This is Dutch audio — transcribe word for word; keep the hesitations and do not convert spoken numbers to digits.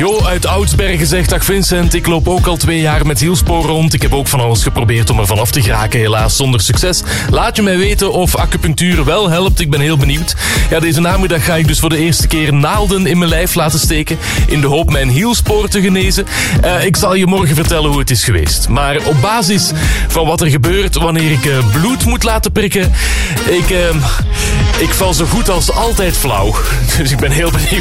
Jo uit Oudsbergen zegt, dag Vincent, ik loop ook al twee jaar met hielspoor rond. Ik heb ook van alles geprobeerd om er vanaf te geraken, helaas zonder succes. Laat je mij weten of acupunctuur wel helpt, ik ben heel benieuwd. Ja, deze namiddag ga ik dus voor de eerste keer naalden in mijn lijf laten steken, in de hoop mijn hielspoor te genezen. Uh, ik zal je morgen vertellen hoe het is geweest. Maar op basis van wat er gebeurt wanneer ik uh, bloed moet laten prikken, ik, uh, ik val zo goed als altijd flauw. Dus ik ben heel benieuwd